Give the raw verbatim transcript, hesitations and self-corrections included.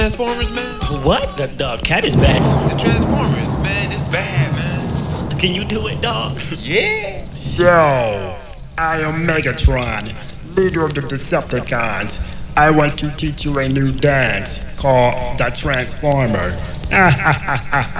Transformers, man. What? The, the cat is back. The Transformers, man. It's bad, man. Can you do it, dog? Yeah. Yo, I am Megatron, leader of the Decepticons. I want to teach you a new dance called the Transformer.